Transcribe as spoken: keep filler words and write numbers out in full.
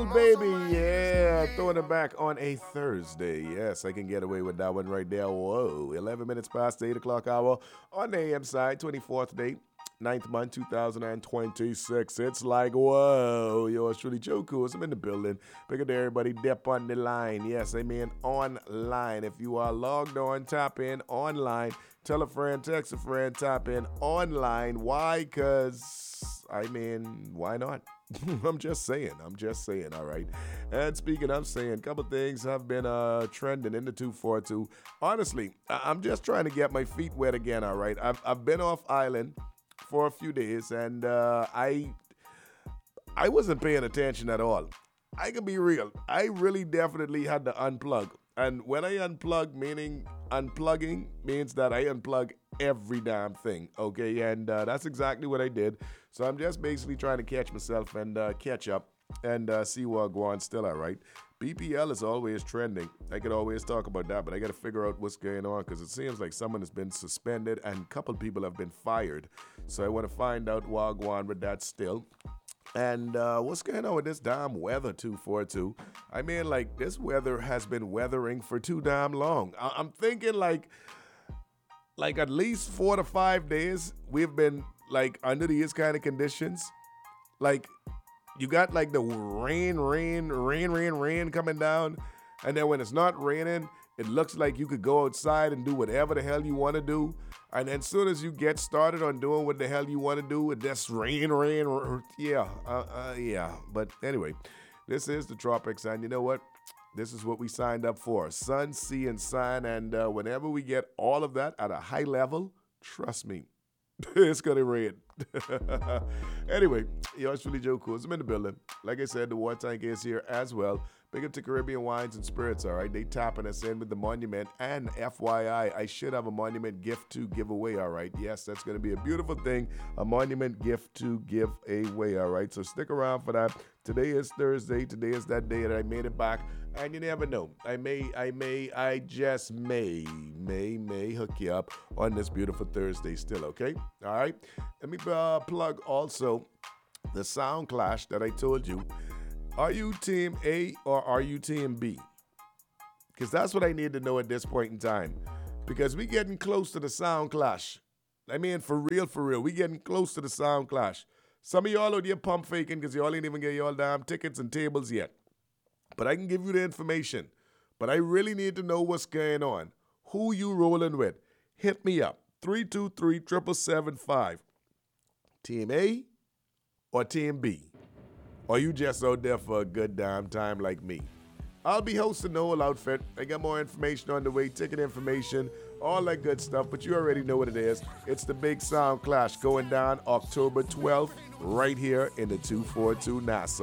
Soul Baby, yeah, throwing it back on a Thursday. Yes, I can get away with that one right there. Whoa, eleven minutes past the eight o'clock hour on the A M side, twenty-fourth day, ninth month, two thousand twenty-six. It's like, whoa, yours truly, Joe Cool. I'm in the building. Big up to everybody, dip on the line. Yes, I mean online. If you are logged on, tap in online. Tell a friend, text a friend, tap in online. Why? Because, I mean, why not? I'm just saying. I'm just saying, all right? And speaking of saying, a couple things have been uh, trending in the two forty-two. Honestly, I- I'm just trying to get my feet wet again, all right? I've, I've been off island for a few days, and uh, I I wasn't paying attention at all. I can be real. I really definitely had to unplug. And when I unplug, meaning unplugging, means that I unplug every damn thing, okay? And uh, that's exactly what I did. So I'm just basically trying to catch myself and uh, catch up and uh, see what go on still, all right? B P L is always trending. I could always talk about that, but I got to figure out what's going on because it seems like someone has been suspended and a couple people have been fired. So I want to find out what go on with that still. And uh, what's going on with this damn weather, two forty-two? I mean, like, this weather has been weathering for too damn long. I- I'm thinking, like, like at least four to five days, we've been, like, under these kind of conditions. Like, you got, like, the rain, rain, rain, rain, rain coming down. And then when it's not raining, it looks like you could go outside and do whatever the hell you want to do. And then as soon as you get started on doing what the hell you want to do, it just rain, rain, rain. Yeah, uh, uh, yeah. But anyway, this is the tropics. And you know what? This is what we signed up for. Sun, sea, and sun. And uh, whenever we get all of that at a high level, trust me, it's going to rain. Anyway, yours truly, Joe Cool. I'm in the building. Like I said, the water tank is here as well. Big up to Caribbean Wines and Spirits, all right? They tapping us in with the monument. And F Y I, I should have a monument gift to give away, all right? Yes, that's going to be a beautiful thing. A monument gift to give away, all right? So stick around for that. Today is Thursday. Today is that day that I made it back. And you never know. I may, I may, I just may, may, may hook you up on this beautiful Thursday still, okay? All right? Let me uh, plug also the sound clash that I told you. Are you team A or are you team B? Because that's what I need to know at this point in time. Because we getting close to the sound clash. I mean, for real, for real. We getting close to the sound clash. Some of y'all out there pump faking because y'all ain't even get y'all damn tickets and tables yet. But I can give you the information. But I really need to know what's going on. Who you rolling with? Hit me up. three two three, seven seven five. Team A or Team B? Or you just out there for a good damn time like me? I'll be hosting the whole outfit. I got more information on the way, ticket information, all that good stuff, but you already know what it is. It's the big sound clash going down October twelfth right here in the two forty-two Nassau.